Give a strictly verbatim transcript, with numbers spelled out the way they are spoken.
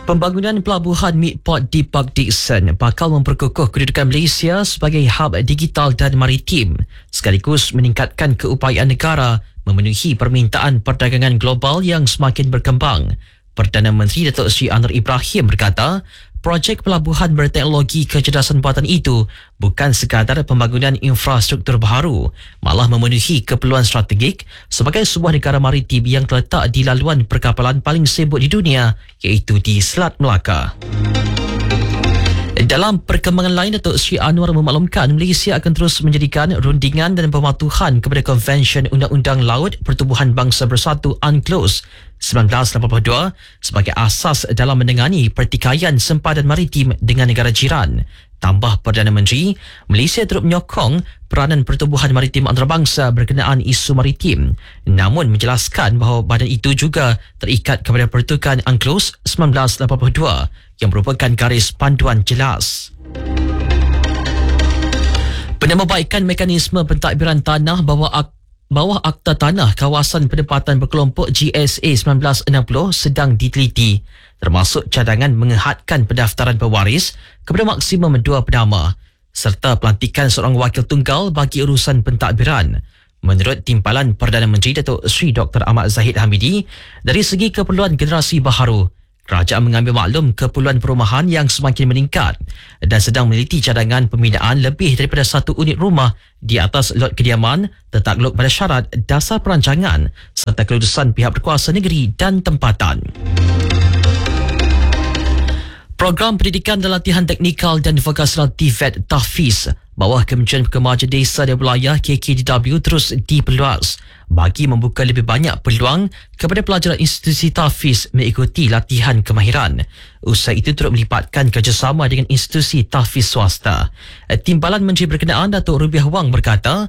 Pembangunan pelabuhan Midport di Park Dickson bakal memperkukuh kedudukan Malaysia sebagai hub digital dan maritim, sekaligus meningkatkan keupayaan negara memenuhi permintaan perdagangan global yang semakin berkembang. Perdana Menteri Datuk Seri Anwar Ibrahim berkata, projek pelabuhan berteknologi kecerdasan buatan itu bukan sekadar pembangunan infrastruktur baharu, malah memenuhi keperluan strategik sebagai sebuah negara maritim yang terletak di laluan perkapalan paling sibuk di dunia, iaitu di Selat Melaka. Dalam perkembangan lain, Datuk Seri Anwar memaklumkan Malaysia akan terus menjadikan rundingan dan pematuhan kepada Konvensyen Undang-Undang Laut Pertubuhan Bangsa Bersatu UNCLOS seribu sembilan ratus lapan puluh dua sebagai asas dalam menangani pertikaian sempadan maritim dengan negara jiran. Tambah Perdana Menteri, Malaysia turut menyokong peranan pertubuhan maritim antarabangsa berkenaan isu maritim, namun menjelaskan bahawa badan itu juga terikat kepada pertukan UNCLOS seribu sembilan ratus lapan puluh dua yang merupakan garis panduan jelas. Penambahbaikan mekanisme pentadbiran tanah bawah ak bawah Akta Tanah Kawasan Penempatan Berkelompok G S A seribu sembilan ratus enam puluh sedang diteliti, termasuk cadangan menghadkan pendaftaran pewaris kepada maksimum dua penama serta pelantikan seorang wakil tunggal bagi urusan pentadbiran. Menurut Timpalan Perdana Menteri Datuk Seri Doktor Ahmad Zahid Hamidi, dari segi keperluan generasi baharu, kerajaan mengambil maklum keperluan perumahan yang semakin meningkat dan sedang meneliti cadangan pembinaan lebih daripada satu unit rumah di atas lot kediaman tertakluk pada syarat dasar perancangan serta kelulusan pihak berkuasa negeri dan tempatan. Program Pendidikan dan Latihan Teknikal dan Vokasional T V E T Tahfiz bawah Kementerian Kemajuan Desa dan Wilayah K K D W terus diperluas bagi membuka lebih banyak peluang kepada pelajar institusi tahfiz mengikuti latihan kemahiran. Usaha itu turut melibatkan kerjasama dengan institusi tahfiz swasta. Timbalan Menteri berkenaan Datuk Rubiah Wang berkata,